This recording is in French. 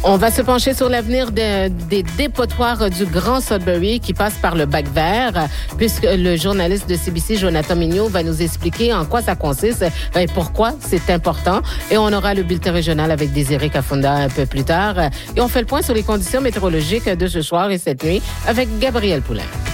On va se pencher sur l'avenir des dépotoirs du Grand Sudbury qui passe par le bac vert, puisque le journaliste de CBC, Jonathan Mignot, va nous expliquer en quoi ça consiste et pourquoi c'est important. Et on aura le bulletin régional avec Désiré Kafunda un peu plus tard. Et on fait le point sur les conditions météorologiques de ce soir et cette nuit avec Gabriel Poulain.